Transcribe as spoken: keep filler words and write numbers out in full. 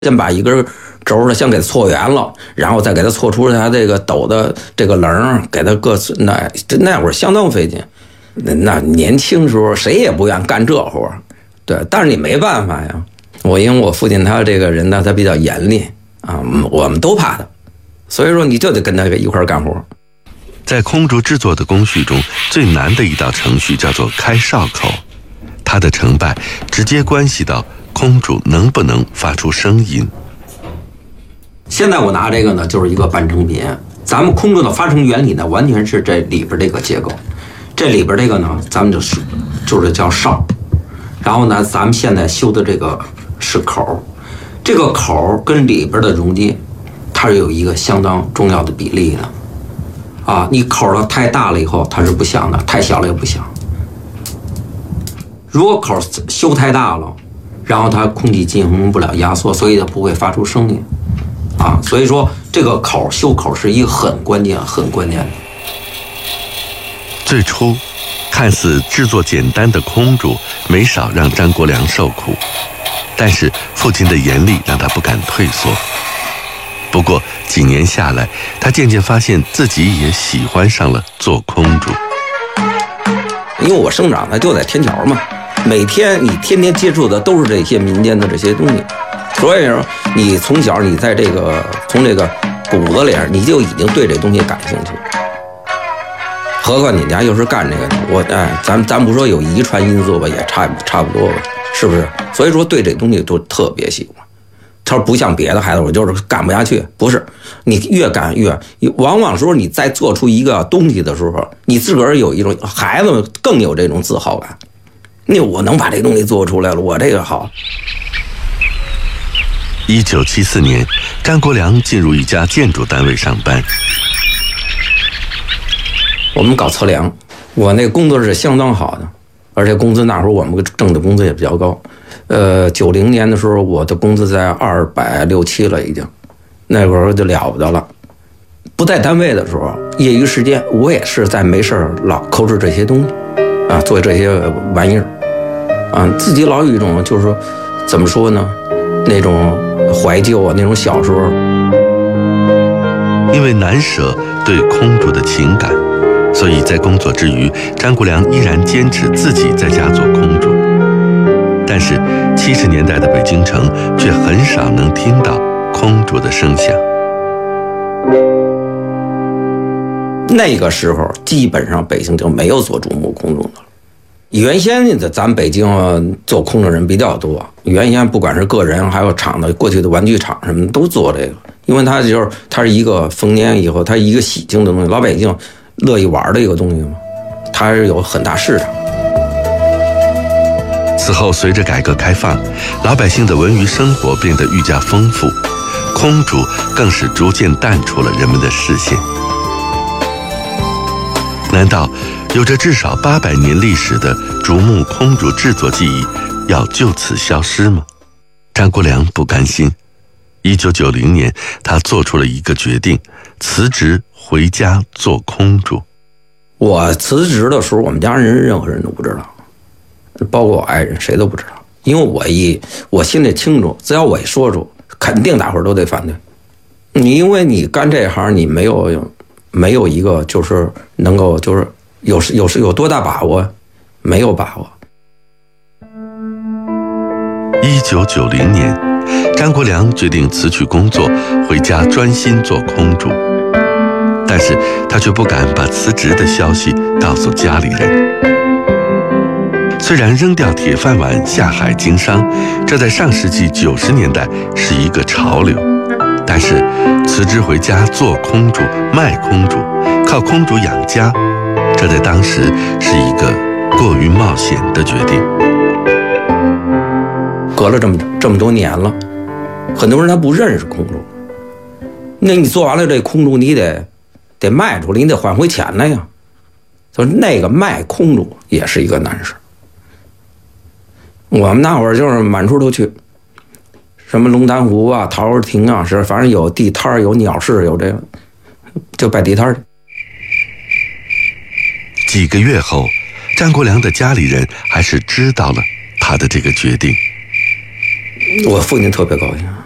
先把一根轴呢，先给它搓圆了，然后再给它搓出它这个斗的这个棱，给它各那那会儿相当费劲。那年轻时候谁也不愿干这活，对，但是你没办法呀。我因为我父亲他这个人呢，他比较严厉啊，我们都怕他，所以说你就得跟他一块干活。 在空竹制作的工序中，最难的一道程序叫做开哨口，它的成败直接关系到空竹能不能发出声音。 现在我拿这个呢，就是一个半成品。咱们空竹的发声原理呢，完全是这里边这个结构。这里边这个呢，咱们就是就是叫哨。然后呢，咱们现在修的这个是口，这个口跟里边的容积，它是有一个相当重要的比例的。啊，你口了太大了以后，它是不响的；太小了也不响。如果口修太大了，然后它空气进行不了压缩，所以它不会发出声音。啊，所以说这个口修口是一个很关键、很关键的。 最初，看似制作简单的空竹，没少让张国良受苦，但是父亲的严厉让他不敢退缩。不过几年下来，他渐渐发现自己也喜欢上了做空竹。 因为我生长的就在天桥嘛，每天你天天接触的都是这些民间的这些东西，所以说你从小你在这个从这个骨子里你就已经对这东西感兴趣。何况你家又是干这个的，我哎，咱咱不说有遗传因素吧，也差差不多吧，是不是？所以说对这东西都特别喜欢。他说不像别的孩子，我就是干不下去。不是，你越干越，往往时候你在做出一个东西的时候，你自个儿有一种孩子更有这种自豪感。那我能把这东西做出来了，我这个好。 一九七四年，张国良进入一家建筑单位上班。 我们搞测量，我那工作是相当好的，而且工资那会儿我们挣的工资也比较高。呃，九零年的时候，我的工资在二百六七了，已经，那会儿就了不得了。不在单位的时候，业余时间我也是在没事老抠制这些东西，啊，做这些玩意儿，啊，自己老有一种就是说，怎么说呢，那种怀旧啊，那种小时候。 因为难舍对空竹的情感，所以在工作之余，张国良依然坚持自己在家做空竹。但是七十年代的北京城却很少能听到空竹的声响。 那个时候基本上北京就没有做竹木空竹的了。原先的咱北京做空的人比较多，原先不管是个人还有厂的，过去的玩具厂什么都做这个，因为它就是它是一个丰年以后，它一个喜庆的东西，老百姓乐意玩的一个东西嘛，它是有很大市场。 此后，随着改革开放，老百姓的文娱生活变得愈加丰富，空竹更是逐渐淡出了人们的视线。难道有着至少八百年历史的竹木空竹制作技艺要就此消失吗？张国良不甘心。一九九零年，他做出了一个决定，辞职回家做空竹。 我辞职的时候，我们家人任何人都不知道。包括我爱人，谁都不知道，因为我一我心里清楚，只要我一说出，肯定大伙儿都得反对。你因为你干这行，你没有没有一个就是能够就是有有有多大把握，没有把握。 一九九零年，张国良决定辞去工作，回家专心做空竹，但是他却不敢把辞职的消息告诉家里人。虽然扔掉铁饭碗下海经商，这在上世纪九十年代是一个潮流，但是辞职回家做空竹、卖空竹，靠空竹养家，这在当时是一个过于冒险的决定。 隔了这么这么多年了，很多人他不认识空竹，那你做完了这空竹，你得得卖出来，你得换回钱来呀。所以那个卖空竹也是一个难事。我们那会儿就是满处都去，什么龙潭湖啊、桃儿亭啊，是反正有地摊有鸟市，有这个，就摆地摊去。 几个月后，张国良的家里人还是知道了他的这个决定。 我父亲特别高兴。